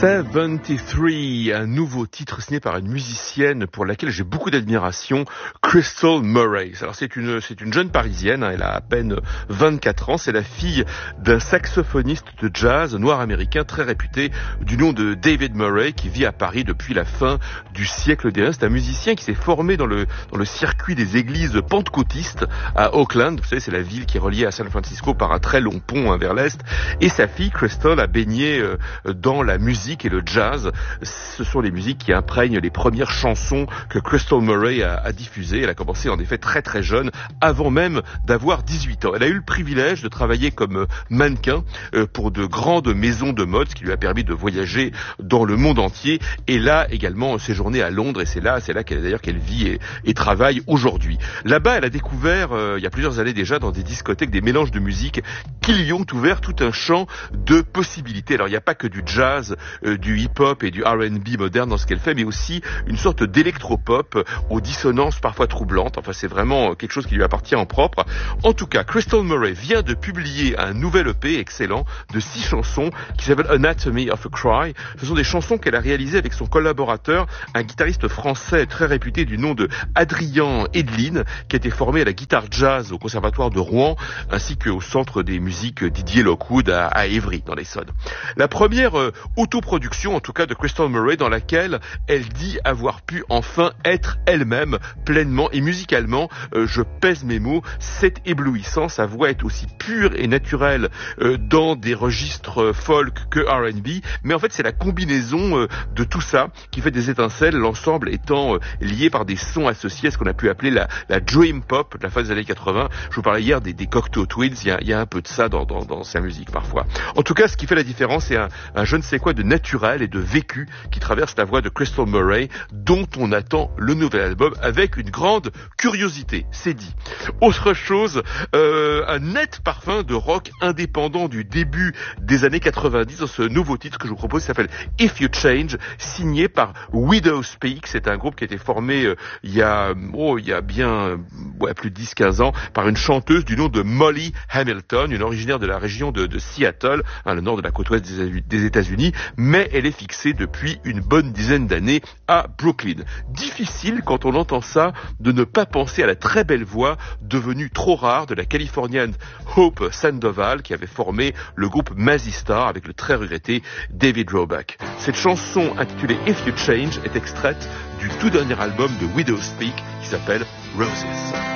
73, un nouveau titre signé par une musicienne pour laquelle j'ai beaucoup d'admiration, Crystal Murray. Alors c'est une jeune parisienne, elle a à peine 24 ans, c'est la fille d'un saxophoniste de jazz noir américain très réputé du nom de David Murray qui vit à Paris depuis la fin du siècle dernier. C'est un musicien qui s'est formé dans le circuit des églises pentecôtistes à Oakland. Vous savez, c'est la ville qui est reliée à San Francisco par un très long pont vers l'est. Et sa fille, Crystal, a baigné dans la musique et le jazz. Ce sont les musiques qui imprègnent les premières chansons que Crystal Murray a diffusées. Elle a commencé en effet très très jeune, avant même d'avoir 18 ans. Elle a eu le privilège de travailler comme mannequin pour de grandes maisons de mode, ce qui lui a permis de voyager dans le monde entier. Et là également séjourné à Londres, et c'est là qu'elle vit et travaille aujourd'hui. Là-bas, elle a découvert il y a plusieurs années déjà dans des discothèques des mélanges de musique qui lui ont ouvert tout un champ de possibilités. Alors il n'y a pas que du jazz, du hip-hop et du R&B moderne dans ce qu'elle fait, mais aussi une sorte d'électropop aux dissonances parfois troublantes. Enfin, c'est vraiment quelque chose qui lui appartient en propre. En tout cas, Crystal Murray vient de publier un nouvel EP excellent de 6 chansons qui s'appelle Anatomy of a Cry. Ce sont des chansons qu'elle a réalisées avec son collaborateur, un guitariste français très réputé du nom de Adrien Edeline, qui a été formé à la guitare jazz au Conservatoire de Rouen, ainsi qu'au Centre des musiques Didier Lockwood à Évry, dans l'Essonne. La première autoproduction, en tout cas de Crystal Murray, dans laquelle elle dit avoir pu enfin être elle-même pleinement et musicalement, je pèse mes mots, c'est éblouissant. Sa voix est aussi pure et naturelle dans des registres folk que R&B, mais en fait c'est la combinaison de tout ça qui fait des étincelles, l'ensemble étant lié par des sons associés à ce qu'on a pu appeler la dream pop de la fin des années 80. Je vous parlais hier des Cocteau Twins, il y a un peu de ça dans sa musique parfois. En tout cas, ce qui fait la différence, c'est un je ne sais quoi de naturel et de vécu qui traverse la voix de Crystal Murray, dont on attend le nouvel album avec une grande curiosité, c'est dit. Autre chose, un net parfum de rock indépendant du début des années 90 dans ce nouveau titre que je vous propose, qui s'appelle If You Change, signé par Widow's Peak. C'est un groupe qui a été formé il y a bien plus de 10-15 ans par une chanteuse du nom de Molly Hamilton, une originaire de la région de Seattle, le nord de la côte ouest des États-Unis, mais elle est fixée depuis une bonne dizaine d'années à Brooklyn. Difficile, quand on entend ça, de ne pas penser à la très belle voix devenue trop rare de la Californienne Hope Sandoval, qui avait formé le groupe Mazzy Star avec le très regretté David Roebuck. Cette chanson intitulée If You Change est extraite du tout dernier album de Widow's Peak qui s'appelle Roses.